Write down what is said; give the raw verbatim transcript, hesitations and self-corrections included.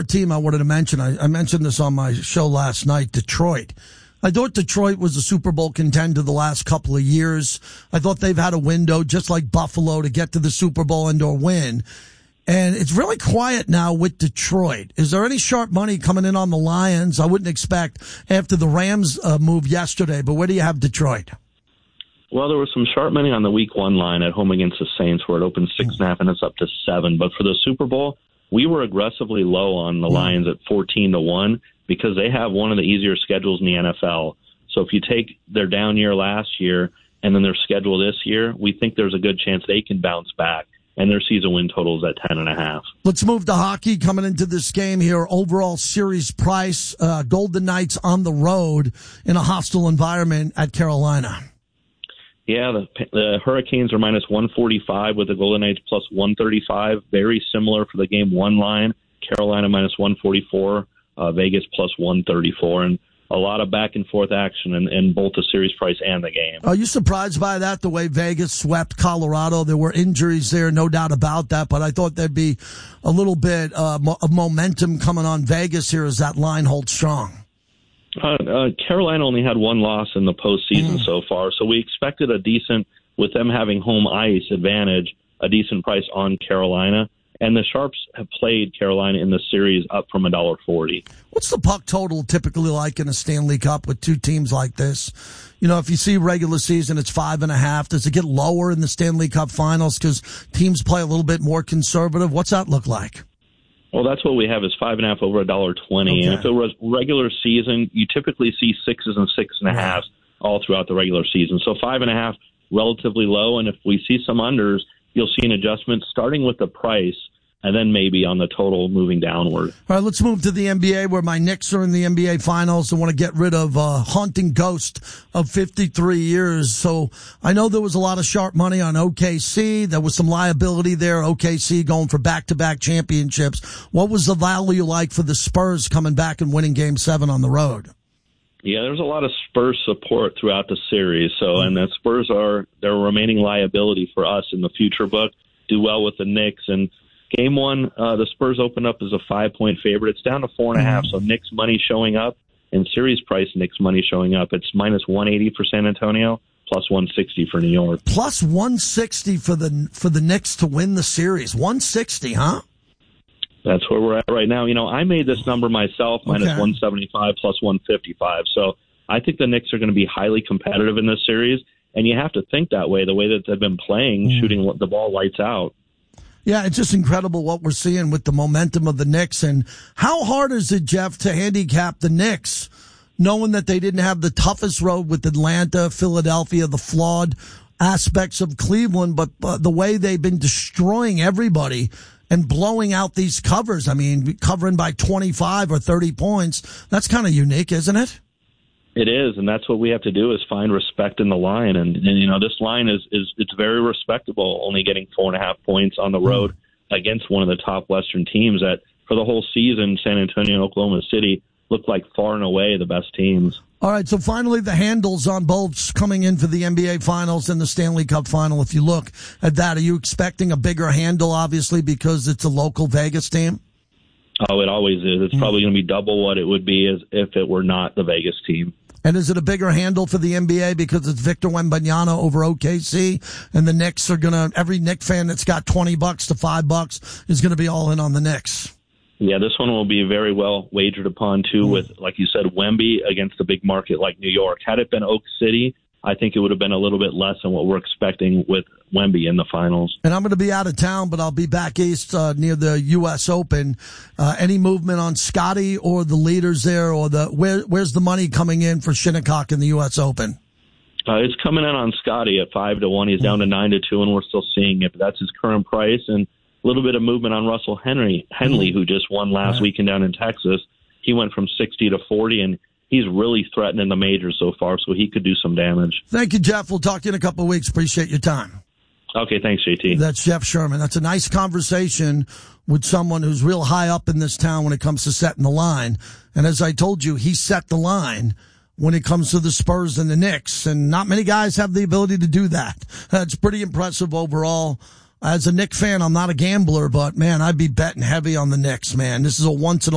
team I wanted to mention. I, I mentioned this on my show last night, Detroit. I thought Detroit was a Super Bowl contender the last couple of years. I thought they've had a window, just like Buffalo, to get to the Super Bowl and or win. And it's really quiet now with Detroit. Is there any sharp money coming in on the Lions? I wouldn't expect after the Rams uh, move yesterday, but where do you have Detroit? Well, there was some sharp money on the week one line at home against the Saints where it opened six and a half and it's up to seven. But for the Super Bowl, we were aggressively low on the Lions at fourteen to one because they have one of the easier schedules in the N F L. So if you take their down year last year and then their schedule this year, we think there's a good chance they can bounce back. And their season win total is at ten and a half. Let's move to hockey coming into this game here. Overall series price, uh, Golden Knights on the road in a hostile environment at Carolina. Yeah, the, the Hurricanes are minus one forty-five with the Golden Knights plus one thirty-five. Very similar for the game one line. Carolina minus one forty-four, uh, Vegas plus one thirty-four. And a lot of back and forth action in, in both the series price and the game. Are you surprised by that, the way Vegas swept Colorado? There were injuries there, no doubt about that, but I thought there'd be a little bit uh, of momentum coming on Vegas here as that line holds strong. Uh, uh, Carolina only had one loss in the postseason mm. so far, so we expected a decent, with them having home ice advantage, a decent price on Carolina. And the Sharps have played Carolina in the series up from one dollar forty. What's the puck total typically like in a Stanley Cup with two teams like this? You know, if you see regular season, it's five and a half. Does it get lower in the Stanley Cup finals because teams play a little bit more conservative? What's that look like? Well, that's what we have is five and a half over one dollar twenty. Okay. And if it was regular season, you typically see sixes and six and a right. halves all throughout the regular season. So five and a half, relatively low. And if we see some unders, you'll see an adjustment starting with the price and then maybe on the total moving downward. All right, let's move to the N B A where my Knicks are in the N B A Finals and want to get rid of a haunting ghost of fifty-three years. So I know there was a lot of sharp money on O K C. There was some liability there. O K C going for back-to-back championships. What was the value like for the Spurs coming back and winning Game seven on the road? Yeah, there's a lot of Spurs support throughout the series. So, and the Spurs are their remaining liability for us in the future book. Do well with the Knicks. And Game one, uh, the Spurs opened up as a five-point favorite. It's down to four and a half, so Knicks money showing up, and series price Knicks money showing up. It's minus one eighty for San Antonio, plus one sixty for New York. Plus one sixty for the for the Knicks to win the series. one sixty, huh? That's where we're at right now. You know, I made this number myself, minus okay. one seventy-five, plus one fifty-five. So I think the Knicks are going to be highly competitive in this series, and you have to think that way, the way that they've been playing, mm. shooting the ball lights out. Yeah, it's just incredible what we're seeing with the momentum of the Knicks. And how hard is it, Jeff, to handicap the Knicks, knowing that they didn't have the toughest road with Atlanta, Philadelphia, the flawed aspects of Cleveland, but uh, the way they've been destroying everybody and blowing out these covers. I mean, covering by twenty-five or thirty points. That's kind of unique, isn't it? It is, and that's what we have to do is find respect in the line. And, and you know, this line is, is it's very respectable, only getting four and a half points on the road against one of the top Western teams that for the whole season, San Antonio and Oklahoma City looked like far and away the best teams. All right, so finally the handles on both coming in for the N B A Finals and the Stanley Cup Final. If you look at that, are you expecting a bigger handle, obviously, because it's a local Vegas team? Oh, it always is. It's probably going to be double what it would be as if it were not the Vegas team. And is it a bigger handle for the N B A because it's Victor Wembanyama over O K C, and the Knicks are gonna, every Knicks fan that's got twenty bucks to five bucks is gonna be all in on the Knicks? Yeah, this one will be very well wagered upon too. Mm. With, like you said, Wemby against a big market like New York. Had it been Oak City, I think it would have been a little bit less than what we're expecting with Wemby in the finals. And I'm going to be out of town, but I'll be back east uh, near the U S Open. Uh, any movement on Scotty or the leaders there, or the where? Where's the money coming in for Shinnecock in the U S Open? Uh, it's coming in on Scotty at five to one. He's down to nine to two, and we're still seeing it. But that's his current price, and a little bit of movement on Russell Henry, Henley, who just won last right. weekend down in Texas. He went from sixty to forty, and he's really threatening the majors so far, so he could do some damage. Thank you, Jeff. We'll talk to you in a couple of weeks. Appreciate your time. Okay, thanks, J T. That's Jeff Sherman. That's a nice conversation with someone who's real high up in this town when it comes to setting the line. And as I told you, he set the line when it comes to the Spurs and the Knicks, and not many guys have the ability to do that. That's pretty impressive overall. As a Knicks fan, I'm not a gambler, but, man, I'd be betting heavy on the Knicks, man. This is a once-in-a